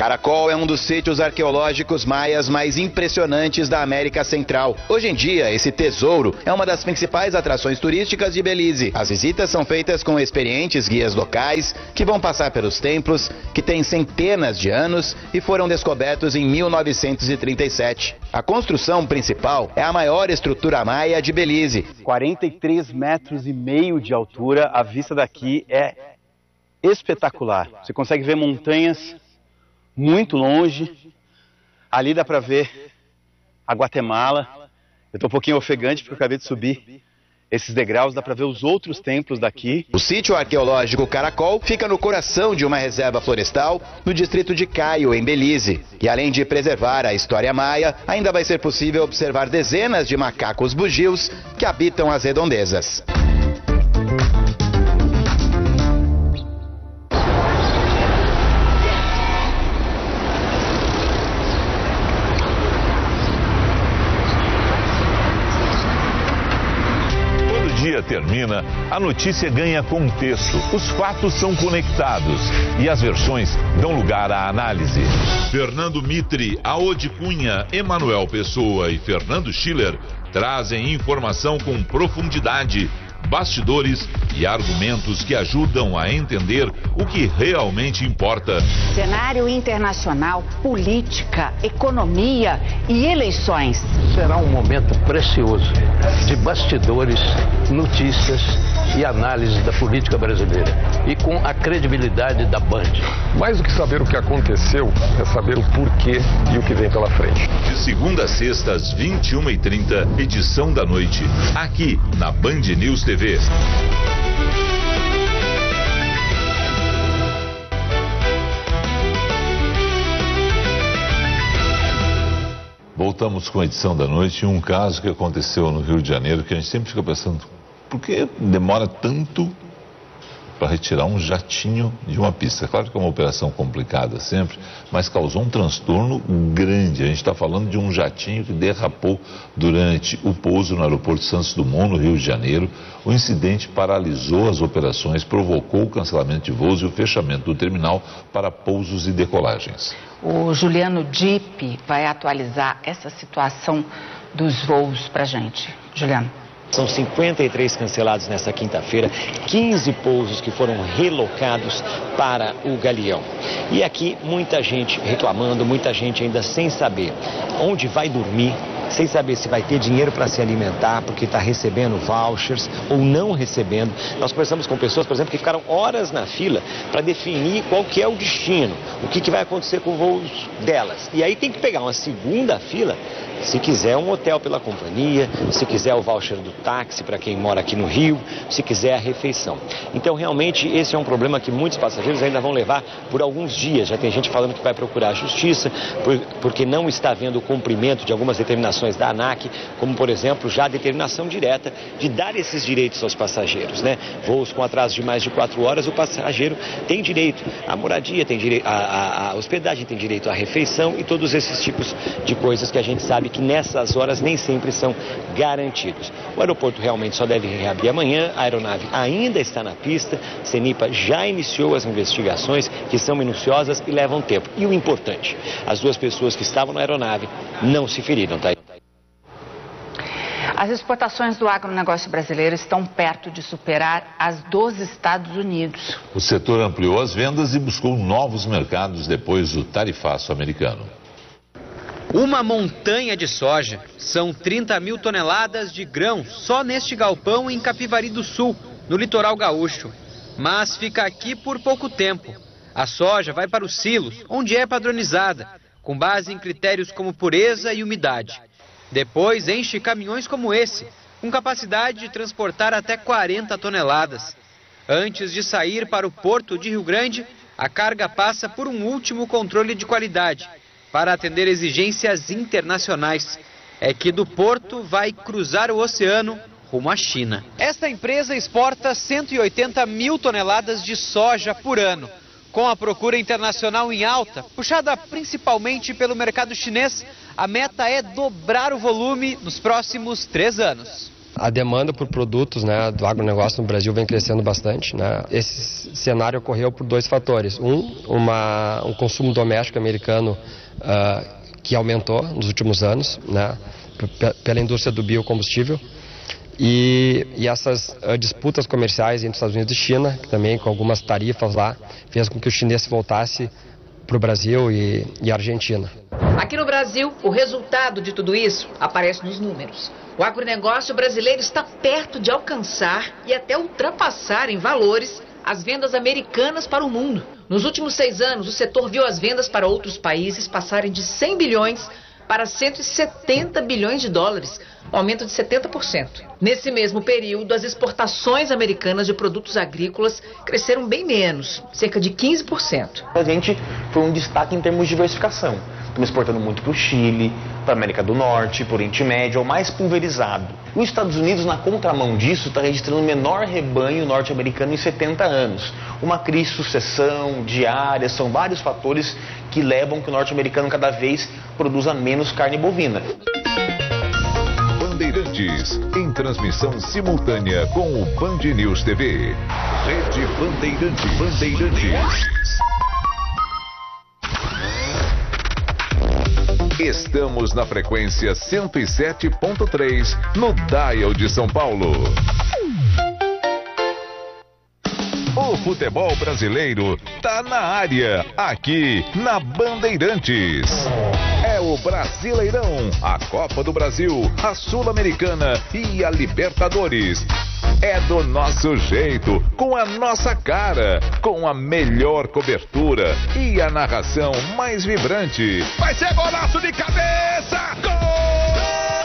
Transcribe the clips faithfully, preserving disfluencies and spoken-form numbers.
Caracol é um dos sítios arqueológicos maias mais impressionantes da América Central. Hoje em dia, esse tesouro é uma das principais atrações turísticas de Belize. As visitas são feitas com experientes guias locais que vão passar pelos templos, que têm centenas de anos e foram descobertos em mil novecentos e trinta e sete. A construção principal é a maior estrutura maia de Belize. quarenta e três metros e meio de altura, a vista daqui é espetacular. Você consegue ver montanhas muito longe. Ali dá para ver a Guatemala. Eu estou um pouquinho ofegante porque eu acabei de subir esses degraus, dá para ver os outros templos daqui. O sítio arqueológico Caracol fica no coração de uma reserva florestal no distrito de Caio, em Belize. E além de preservar a história maia, ainda vai ser possível observar dezenas de macacos bugios que habitam as redondezas. Termina, a notícia ganha contexto, os fatos são conectados e as versões dão lugar à análise. Fernando Mitre, Aode Cunha, Emanuel Pessoa e Fernando Schiller trazem informação com profundidade, bastidores e argumentos que ajudam a entender o que realmente importa. Cenário internacional, política, economia e eleições. Será um momento precioso de bastidores, notícias e análise da política brasileira e com a credibilidade da Band. Mais do que saber o que aconteceu, é saber o porquê e o que vem pela frente. De segunda a sexta, às vinte e uma e trinta, edição da noite, aqui na Band News T V. Voltamos com a edição da noite e um caso que aconteceu no Rio de Janeiro que a gente sempre fica pensando, por que demora tanto para retirar um jatinho de uma pista? Claro que é uma operação complicada sempre, mas causou um transtorno grande. A gente está falando de um jatinho que derrapou durante o pouso no aeroporto Santos Dumont, no Rio de Janeiro. O incidente paralisou as operações, provocou o cancelamento de voos e o fechamento do terminal para pousos e decolagens. O Juliano Dipp vai atualizar essa situação dos voos para a gente. Juliano. São cinquenta e três cancelados nesta quinta-feira, quinze pousos que foram relocados para o Galeão. E aqui muita gente reclamando, muita gente ainda sem saber onde vai dormir, sem saber se vai ter dinheiro para se alimentar, porque está recebendo vouchers ou não recebendo. Nós conversamos com pessoas, por exemplo, que ficaram horas na fila para definir qual que é o destino, o que, que vai acontecer com os voos delas. E aí tem que pegar uma segunda fila, se quiser um hotel pela companhia, se quiser o voucher do táxi para quem mora aqui no Rio, se quiser a refeição. Então, realmente, esse é um problema que muitos passageiros ainda vão levar por alguns dias. Já tem gente falando que vai procurar a justiça, porque não está havendo o cumprimento de algumas determinações da ANAC, como, por exemplo, já a determinação direta de dar esses direitos aos passageiros, né? Voos com atraso de mais de quatro horas, o passageiro tem direito à moradia, tem direito à, à hospedagem, tem direito à refeição e todos esses tipos de coisas que a gente sabe que nessas horas nem sempre são garantidos. O aeroporto realmente só deve reabrir amanhã, a aeronave ainda está na pista, Cenipa já iniciou as investigações que são minuciosas e levam tempo. E o importante, as duas pessoas que estavam na aeronave não se feriram, tá? As exportações do agronegócio brasileiro estão perto de superar as dos Estados Unidos. O setor ampliou as vendas e buscou novos mercados depois do tarifaço americano. Uma montanha de soja. São trinta mil toneladas de grãos só neste galpão em Capivari do Sul, no litoral gaúcho. Mas fica aqui por pouco tempo. A soja vai para os silos, onde é padronizada, com base em critérios como pureza e umidade. Depois enche caminhões como esse, com capacidade de transportar até quarenta toneladas. Antes de sair para o porto de Rio Grande, a carga passa por um último controle de qualidade, para atender exigências internacionais. É que do porto vai cruzar o oceano rumo à China. Esta empresa exporta cento e oitenta mil toneladas de soja por ano. Com a procura internacional em alta, puxada principalmente pelo mercado chinês, a meta é dobrar o volume nos próximos três anos. A demanda por produtos, né, do agronegócio no Brasil vem crescendo bastante, né? Esse cenário ocorreu por dois fatores. Um, uma, um consumo doméstico americano uh, que aumentou nos últimos anos, né, p- pela indústria do biocombustível. E, e essas uh, disputas comerciais entre Estados Unidos e China, que também com algumas tarifas lá, fez com que o chinês voltasse para o Brasil e, e Argentina. Aqui no Brasil, o resultado de tudo isso aparece nos números. O agronegócio brasileiro está perto de alcançar e até ultrapassar em valores as vendas americanas para o mundo. Nos últimos seis anos, o setor viu as vendas para outros países passarem de cem bilhões para cento e setenta bilhões de dólares, um aumento de setenta por cento. Nesse mesmo período, as exportações americanas de produtos agrícolas cresceram bem menos, cerca de quinze por cento. A gente foi um destaque em termos de diversificação. Estamos exportando muito para o Chile, para a América do Norte, para o Oriente Médio, é o mais pulverizado. Os Estados Unidos, na contramão disso, está registrando o menor rebanho norte-americano em setenta anos. Uma crise de sucessão, diária, são vários fatores que levam que o norte-americano cada vez produza menos carne bovina. Bandeirantes, em transmissão simultânea com o Band News T V. Rede Bandeirantes. Bandeirantes. Estamos na frequência cento e sete ponto três, no Dial de São Paulo. O futebol brasileiro tá na área, aqui na Bandeirantes. É o Brasileirão, a Copa do Brasil, a Sul-Americana e a Libertadores. É do nosso jeito, com a nossa cara, com a melhor cobertura e a narração mais vibrante. Vai ser golaço de cabeça! Gol!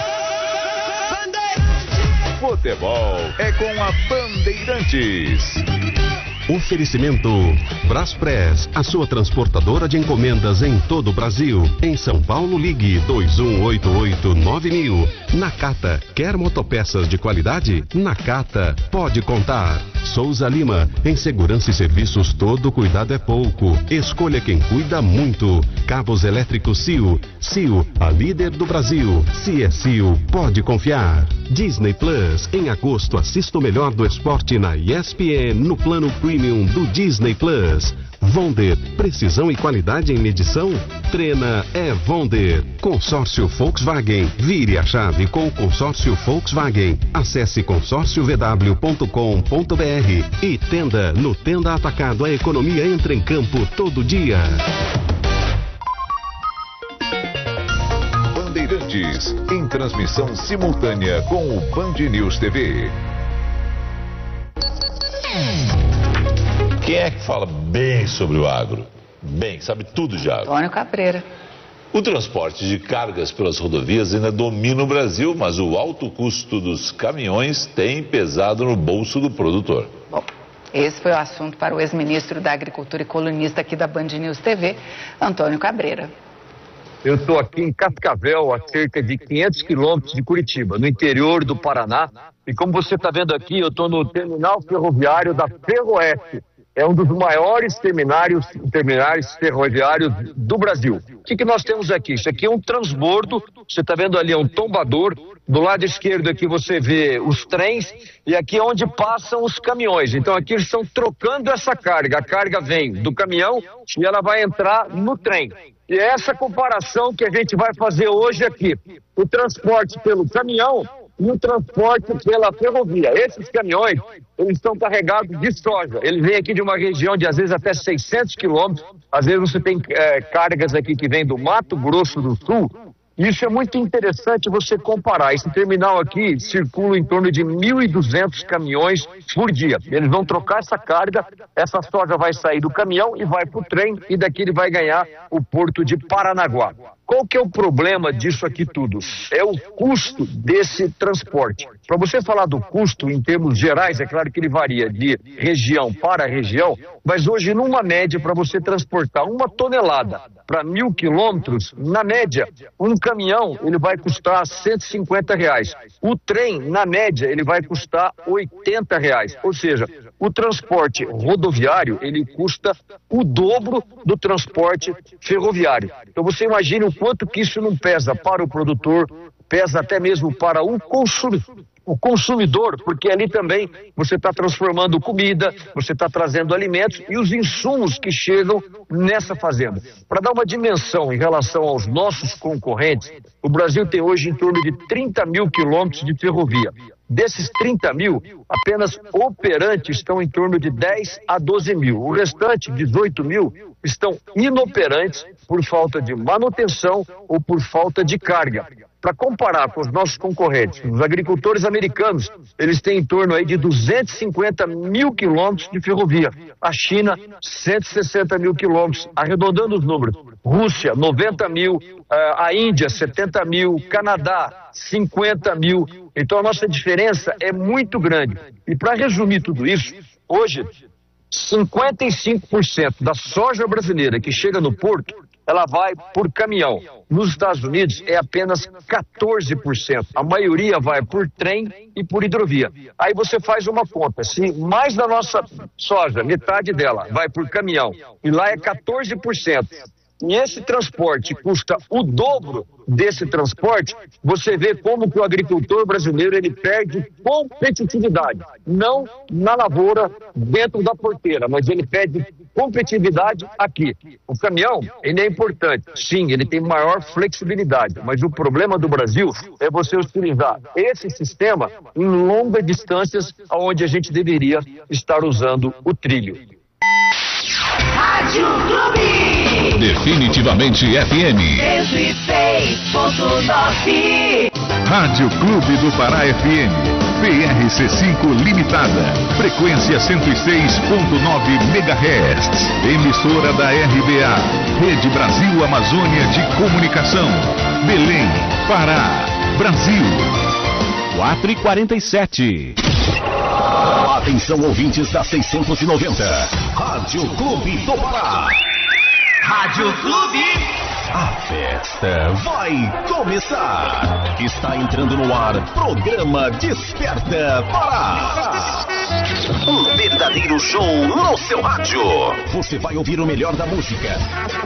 Bandeirantes! Futebol é com a Bandeirantes. Oferecimento Braspress, a sua transportadora de encomendas em todo o Brasil. Em São Paulo, ligue dois um oito oito nove mil. Nakata, quer motopeças de qualidade? Nakata, pode contar. Souza Lima, em segurança e serviços todo cuidado é pouco. Escolha quem cuida muito. Cabos elétricos C I O. C I O, a líder do Brasil. Se é C I O, pode confiar. Disney Plus, em agosto assista o melhor do esporte na E S P N no plano Premium do Disney Plus. Vonder, precisão e qualidade em medição? Trena é Vonder. Consórcio Volkswagen, vire a chave com o consórcio Volkswagen. Acesse consórcio v w ponto com ponto b r e Tenda. No Tenda Atacado, a economia entra em campo todo dia. Bandeirantes, em transmissão simultânea com o Band News T V. Quem é que fala bem sobre o agro? Bem, sabe tudo de agro. Antônio Cabreira. O transporte de cargas pelas rodovias ainda domina o Brasil, mas o alto custo dos caminhões tem pesado no bolso do produtor. Bom, esse foi o assunto para o ex-ministro da Agricultura e colunista aqui da Band News T V, Antônio Cabreira. Eu estou aqui em Cascavel, a cerca de quinhentos quilômetros de Curitiba, no interior do Paraná. E como você está vendo aqui, eu estou no terminal ferroviário da Ferroeste. É um dos maiores terminários, terminais ferroviários do Brasil. O que, que nós temos aqui? Isso aqui é um transbordo, você está vendo ali, é um tombador. Do lado esquerdo aqui você vê os trens e aqui é onde passam os caminhões. Então aqui eles estão trocando essa carga. A carga vem do caminhão e ela vai entrar no trem. E é essa comparação que a gente vai fazer hoje aqui. O transporte pelo caminhão e o transporte pela ferrovia. Esses caminhões, eles estão carregados de soja. Eles vêm aqui de uma região de, às vezes, até seiscentos quilômetros. Às vezes você tem é, cargas aqui que vêm do Mato Grosso do Sul. Isso é muito interessante você comparar. Esse terminal aqui circula em torno de mil e duzentos caminhões por dia. Eles vão trocar essa carga, essa soja vai sair do caminhão e vai para o trem e daqui ele vai ganhar o porto de Paranaguá. Qual que é o problema disso aqui tudo? É o custo desse transporte. Para você falar do custo em termos gerais, é claro que ele varia de região para região, mas hoje numa média para você transportar uma tonelada para mil quilômetros, na média, um caminhão ele vai custar cento e cinquenta reais. O trem, na média, ele vai custar oitenta reais. Ou seja, o transporte rodoviário ele custa o dobro do transporte ferroviário. Então você imagina o quanto que isso não pesa para o produtor, pesa até mesmo para o consumidor. O consumidor, porque ali também você está transformando comida, você está trazendo alimentos e os insumos que chegam nessa fazenda. Para dar uma dimensão em relação aos nossos concorrentes, o Brasil tem hoje em torno de trinta mil quilômetros de ferrovia. Desses trinta mil, apenas operantes estão em torno de dez a doze mil. O restante, dezoito mil, estão inoperantes por falta de manutenção ou por falta de carga. Para comparar com os nossos concorrentes, os agricultores americanos, eles têm em torno aí de duzentos e cinquenta mil quilômetros de ferrovia. A China, cento e sessenta mil quilômetros, arredondando os números. Rússia, noventa mil, a Índia, setenta mil, Canadá, cinquenta mil. Então a nossa diferença é muito grande. E para resumir tudo isso, hoje, cinquenta e cinco por cento da soja brasileira que chega no porto, ela vai por caminhão. Nos Estados Unidos é apenas quatorze por cento. A maioria vai por trem e por hidrovia. Aí você faz uma conta. Se mais da nossa soja, metade dela, vai por caminhão, e lá é quatorze por cento, e esse transporte custa o dobro desse transporte, você vê como que o agricultor brasileiro ele perde competitividade. Não na lavoura, dentro da porteira, mas ele perde competitividade aqui. O caminhão, ele é importante. Sim, ele tem maior flexibilidade, mas o problema do Brasil é você utilizar esse sistema em longas distâncias, onde a gente deveria estar usando o trilho. Rádio Clube. Definitivamente F M. cento e seis ponto nove. Rádio Clube do Pará F M. P R C cinco Limitada. Frequência cento e seis ponto nove megahertz. Emissora da R B A. Rede Brasil Amazônia de Comunicação. Belém, Pará, Brasil. quatro e quarenta e sete. Atenção, ouvintes da seiscentos e noventa. Rádio Clube do Pará. Rádio Clube. A festa vai começar. Está entrando no ar, programa Desperta Pará. Um verdadeiro show no seu rádio. Você vai ouvir o melhor da música.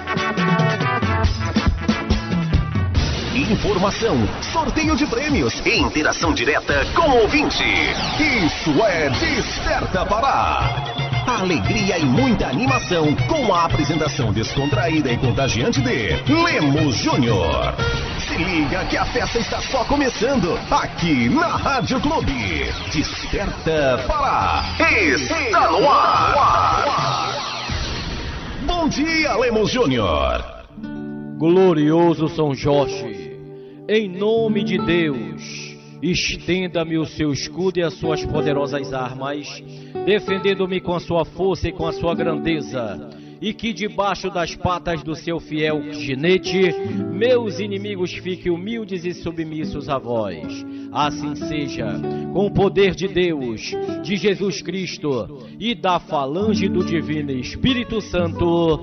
Informação, sorteio de prêmios e interação direta com o ouvinte. Isso é Desperta Pará. Alegria e muita animação com a apresentação descontraída e contagiante de Lemos Júnior. Se liga que a festa está só começando aqui na Rádio Clube. Desperta Pará. Está no ar. Bom dia, Lemos Júnior. Glorioso São Jorge, em nome de Deus, estenda-me o seu escudo e as suas poderosas armas, defendendo-me com a sua força e com a sua grandeza, e que debaixo das patas do seu fiel ginete, meus inimigos fiquem humildes e submissos a vós. Assim seja, com o poder de Deus, de Jesus Cristo e da falange do Divino Espírito Santo.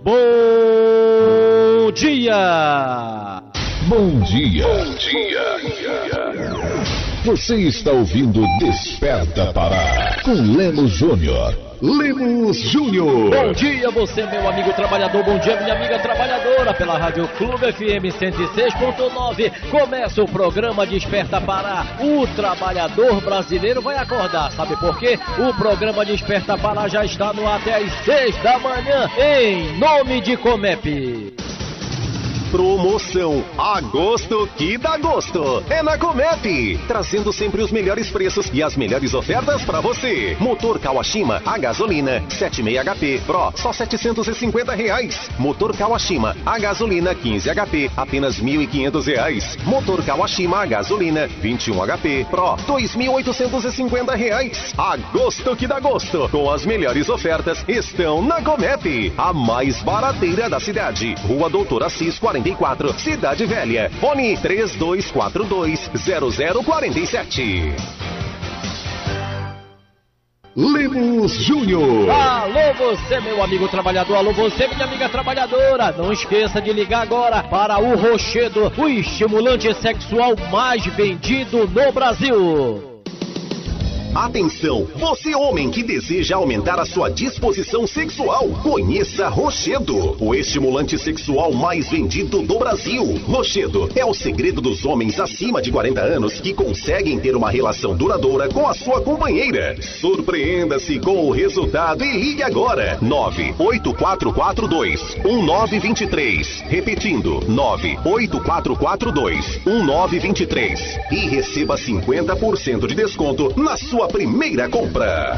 Bom dia! Bom dia! Bom dia! Você está ouvindo Desperta Pará com Lemos Júnior. Lemos Júnior. Bom dia, você, meu amigo trabalhador. Bom dia, minha amiga trabalhadora. Pela Rádio Clube F M cento e seis ponto nove. Começa o programa Desperta Pará. O trabalhador brasileiro vai acordar. Sabe por quê? O programa Desperta Pará já está no ar até às seis da manhã. Em nome de Comep. Promoção Agosto que dá gosto. É na Comep, trazendo sempre os melhores preços e as melhores ofertas para você. Motor Kawashima a gasolina sete e meio H P Pro, só setecentos e cinquenta reais. Motor Kawashima a gasolina quinze H P, apenas mil e quinhentos reais. Motor Kawashima a gasolina vinte e um H P Pro, dois mil oitocentos e cinquenta reais. Agosto que dá gosto, com as melhores ofertas estão na Comep, a mais barateira da cidade. Rua Doutor Assis quarenta e quatro, Cidade Velha. Fone três dois quatro dois zero zero quatro sete. Lemos Júnior. Alô você, meu amigo trabalhador. Alô você, minha amiga trabalhadora. Não esqueça de ligar agora para o Rochedo, o estimulante sexual mais vendido no Brasil. Atenção, você homem que deseja aumentar a sua disposição sexual, conheça Rochedo, o estimulante sexual mais vendido do Brasil. Rochedo é o segredo dos homens acima de quarenta anos que conseguem ter uma relação duradoura com a sua companheira. Surpreenda-se com o resultado e ligue agora. nove oito quatro quatro dois um nove dois três. Repetindo, nove oito quatro quatro dois um nove dois três. E receba cinquenta por cento de desconto na sua primeira compra.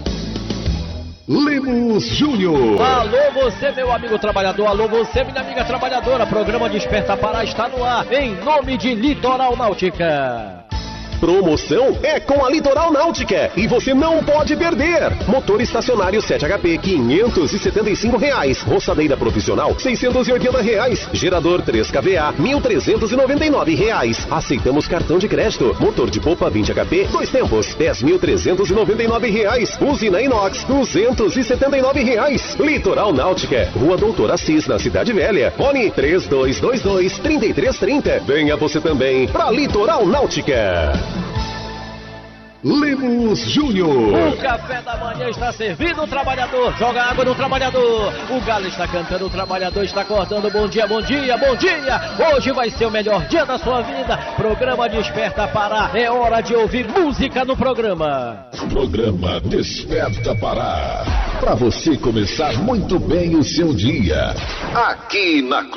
Lemos Júnior. Alô você, meu amigo trabalhador, alô você, minha amiga trabalhadora. Programa Desperta Pará está no ar, em nome de Litoral Náutica. Promoção é com a Litoral Náutica e você não pode perder. Motor estacionário sete H P quinhentos e setenta e cinco reais, roçadeira profissional seiscentos e oitenta reais, gerador três K V A mil trezentos e noventa e nove reais. Aceitamos cartão de crédito. Motor de polpa vinte H P dois tempos dez mil trezentos e noventa e nove reais. Usina inox duzentos e setenta e nove reais. Litoral Náutica, Rua Doutor Assis, na Cidade Velha. Fone três dois dois dois, três três três zero. Venha você também para Litoral Náutica. Lemos Júnior. O café da manhã está servindo, o trabalhador joga água no trabalhador. O galo está cantando, o trabalhador está acordando. Bom dia, bom dia, bom dia. Hoje vai ser o melhor dia da sua vida. Programa Desperta Pará. É hora de ouvir música no programa. Programa Desperta Pará. Para você começar muito bem o seu dia. Aqui na